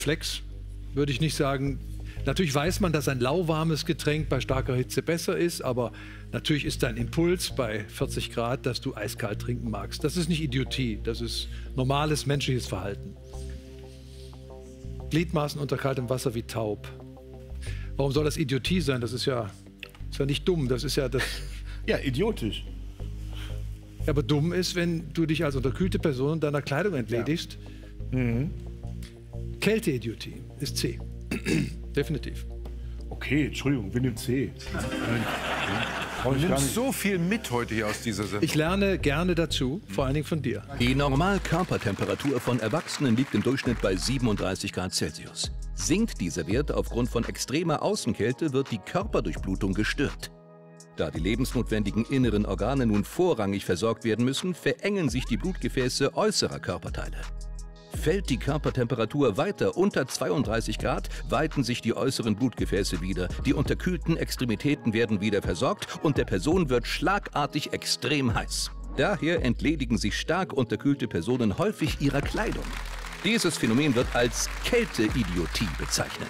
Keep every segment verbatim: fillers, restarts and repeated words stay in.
Flex würde ich nicht sagen. Natürlich weiß man, dass ein lauwarmes Getränk bei starker Hitze besser ist, aber natürlich ist dein Impuls bei vierzig Grad, dass du eiskalt trinken magst. Das ist nicht Idiotie, das ist normales menschliches Verhalten. Gliedmaßen unter kaltem Wasser wie taub. Warum soll das Idiotie sein? Das ist ja, ist ja nicht dumm, das ist ja das... Ja, idiotisch. Aber dumm ist, wenn du dich als unterkühlte Person deiner Kleidung entledigst. Ja. Mhm. Kälteidiotie ist C. Definitiv. Okay, Entschuldigung, wir nehmen C. Du nimmst so viel mit heute hier aus dieser Sendung. Ich lerne gerne dazu, vor allen Dingen von dir. Die Normalkörpertemperatur von Erwachsenen liegt im Durchschnitt bei siebenunddreißig Grad Celsius. Sinkt dieser Wert aufgrund von extremer Außenkälte, wird die Körperdurchblutung gestört. Da die lebensnotwendigen inneren Organe nun vorrangig versorgt werden müssen, verengen sich die Blutgefäße äußerer Körperteile. Fällt die Körpertemperatur weiter unter zweiunddreißig Grad, weiten sich die äußeren Blutgefäße wieder. Die unterkühlten Extremitäten werden wieder versorgt und der Person wird schlagartig extrem heiß. Daher entledigen sich stark unterkühlte Personen häufig ihrer Kleidung. Dieses Phänomen wird als Kälteidiotie bezeichnet.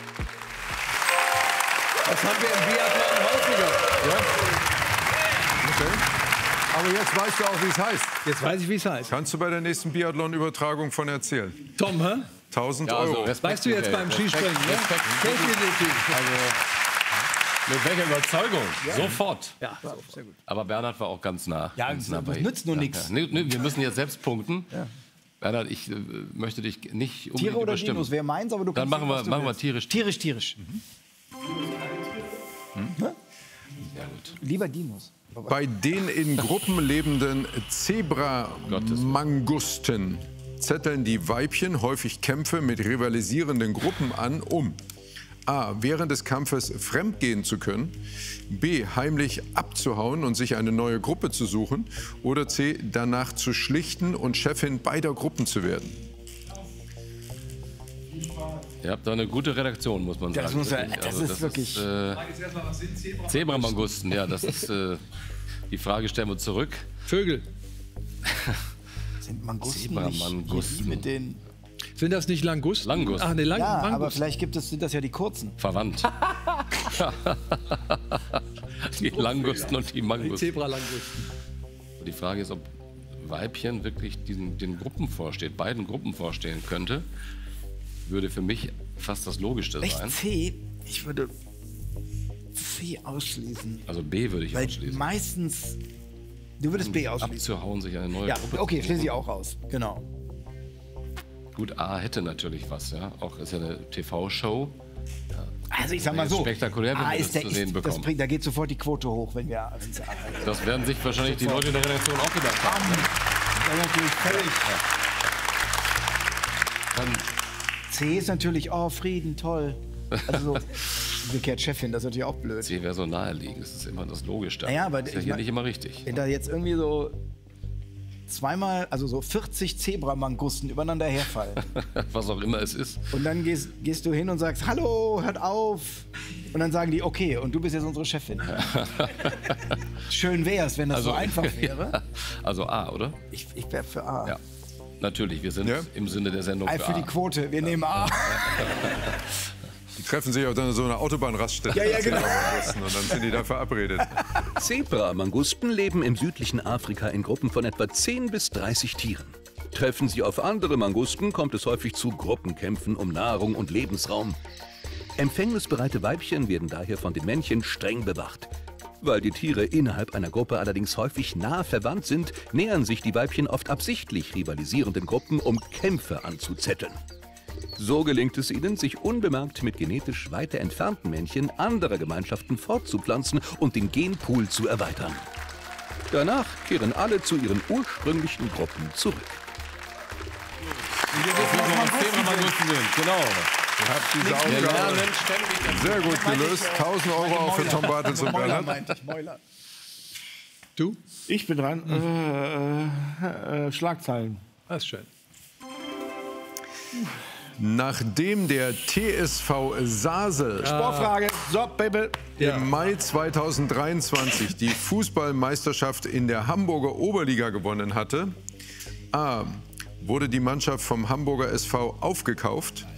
Das haben wir im Biathlon häufiger. Ja? Okay. Aber jetzt weißt du auch, wie es heißt. Jetzt weiß ich, wie es heißt. Kannst du bei der nächsten Biathlon-Übertragung von erzählen? Tom, hä? tausend Ja, also Euro. Respekt, Weißt du jetzt beim Skispringen, ne? Also, mit welcher Überzeugung? Ja. Sofort. Ja, so, sehr gut. Aber Bernhard war auch ganz nah. Ja, ganz das nah nützt nur ja, nichts. Ja. Nee, nee, wir müssen jetzt selbst punkten. Ja. Bernhard, ich äh, möchte dich nicht unbedingt Tiere oder überstimmen. Dinos, wer meins, aber du Dann kannst machen wir, machen wir tierisch. Tierisch, tierisch. Mhm. Hm? Ja, gut. Lieber Dinos. Bei den in Gruppen lebenden Zebramangusten zetteln die Weibchen häufig Kämpfe mit rivalisierenden Gruppen an, um a. während des Kampfes fremdgehen zu können, b. heimlich abzuhauen und sich eine neue Gruppe zu suchen oder c. danach zu schlichten und Chefin beider Gruppen zu werden. Ihr habt da eine gute Redaktion, muss man sagen. Das, muss ja, das also, ist das wirklich... Ist, äh, Zebramangusten, ja, das ist... Äh, die Frage stellen wir zurück. Vögel. Sind Mangusten Zebramangusten. nicht mit den... Sind das nicht Langusten? Langusten. Ach, nee, Lang Ja, Mangusten. aber vielleicht gibt es, sind das ja die kurzen. Verwandt. Die Langusten und die Die Mangusten. Zebralangusten. Die Frage ist, ob Weibchen wirklich diesen, den Gruppen vorsteht, beiden Gruppen vorstehen könnte. Würde für mich fast das Logischste Echt sein. C? Ich würde C ausschließen. Also B würde ich Weil ausschließen. meistens... Du würdest B ausschließen. Abzuhauen, sich eine neue Ja, Gruppe okay, zu schließe ich suchen. auch aus. Genau. Gut, A hätte natürlich was, ja. Auch ist ja eine T V-Show. Also ich sag mal Jetzt so, spektakulär, wenn A wir ist das der, zu sehen ist, das bekommen. bringt, da geht sofort die Quote hoch, wenn wir... wenn's A ist. Das werden sich wahrscheinlich die Leute in der Redaktion auch gedacht haben. Ne? Ja, natürlich völlig. Dann C ist natürlich, oh, Frieden, toll. Also so, umgekehrt Chefin, das ist natürlich auch blöd. C wäre so naheliegend. Das ist immer das Logischste. Naja, aber das ist ja ich hier mein- nicht immer richtig. Wenn da jetzt irgendwie so zweimal, also so vierzig Zebramangusten übereinander herfallen Was auch immer es ist. und dann gehst, gehst du hin und sagst, hallo, hört auf. Und dann sagen die, okay, und du bist jetzt unsere Chefin. Schön wär's, wenn das so einfach wäre. Ja, also A, oder? Ich, ich wäre für A. Ja. Natürlich, wir sind Ja. im Sinne der Sendung Ein für, für A. die Quote, wir nehmen A. Die treffen sich auf so einer Autobahnraststätte. Ja, ja, genau. Und dann sind die da verabredet. Zebramangusten leben im südlichen Afrika in Gruppen von etwa zehn bis dreißig Tieren. Treffen sie auf andere Mangusten, kommt es häufig zu Gruppenkämpfen um Nahrung und Lebensraum. Empfängnisbereite Weibchen werden daher von den Männchen streng bewacht. Weil die Tiere innerhalb einer Gruppe allerdings häufig nah verwandt sind, nähern sich die Weibchen oft absichtlich rivalisierenden Gruppen, um Kämpfe anzuzetteln. So gelingt es ihnen, sich unbemerkt mit genetisch weiter entfernten Männchen anderer Gemeinschaften fortzupflanzen und den Genpool zu erweitern. Danach kehren alle zu ihren ursprünglichen Gruppen zurück. Wir wissen, was Zebramangusten sind. Genau. Ihr habt diese Wir Aufgabe lernen ständig. sehr gut gelöst. tausend Euro auch für Tom Bartels und Mäuler Bernhard. meinte ich, Mäuler. Du? Ich bin dran. Äh, äh, äh, Schlagzeilen. Das ist schön. Nachdem der T S V Sasel Sportfrage. So, Baby. Ja. im Mai zweitausenddreiundzwanzig die Fußballmeisterschaft in der Hamburger Oberliga gewonnen hatte, a. wurde die Mannschaft vom Hamburger S V aufgekauft,